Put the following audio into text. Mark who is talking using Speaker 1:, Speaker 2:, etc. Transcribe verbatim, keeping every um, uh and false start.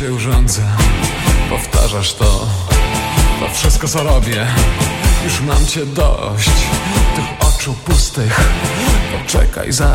Speaker 1: cię urządzę. Powtarzasz to, to wszystko co robię. Już mam cię dość, tych oczu pustych. Poczekaj zaraz.